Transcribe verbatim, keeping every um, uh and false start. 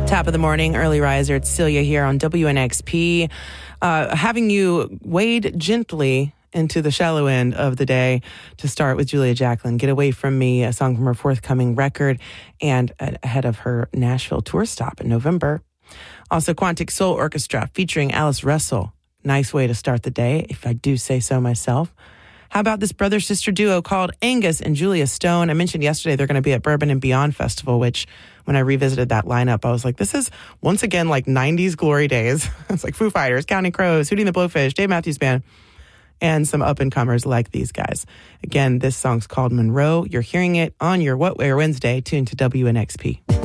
Top of the morning, early riser. It's Celia here on W N X P, uh, having you wade gently into the shallow end of the day to start with Julia Jacklin. Get Away From Me, a song from her forthcoming record and ahead of her Nashville tour stop in November. Also, Quantic Soul Orchestra featuring Alice Russell. Nice way to start the day, if I do say so myself. How about this brother-sister duo called Angus and Julia Stone? I mentioned yesterday they're going to be at Bourbon and Beyond Festival, which when I revisited that lineup, I was like, this is once again like nineties glory days. It's like Foo Fighters, Counting Crows, Hootie and the Blowfish, Dave Matthews Band, and some up-and-comers like these guys. Again, this song's called Monroe. You're hearing it on your What Wear Wednesday, tuned to W N X P.